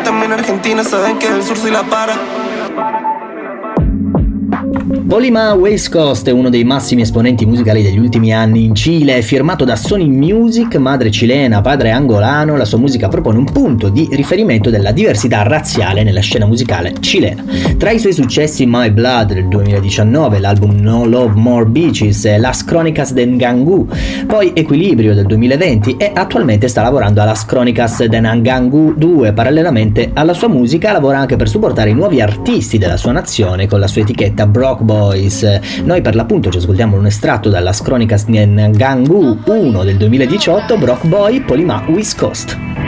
también Argentina, saben que del sur soy la para. Polima West Coast è uno dei massimi esponenti musicali degli ultimi anni in Cile, è firmato da Sony Music, madre cilena, padre angolano. La sua musica propone un punto di riferimento della diversità razziale nella scena musicale cilena. Tra i suoi successi My Blood del 2019, l'album No Love More Beaches, Las Crónicas de Ngangu, poi Equilibrio del 2020 e attualmente sta lavorando a Las Crónicas de Ngangu 2. Parallelamente alla sua musica lavora anche per supportare i nuovi artisti della sua nazione con la sua etichetta Brock Boys. Noi per l'appunto ci ascoltiamo un estratto dalla Crónicas de Ngangu 1 del 2018, Brock Boy, Polima West Coast.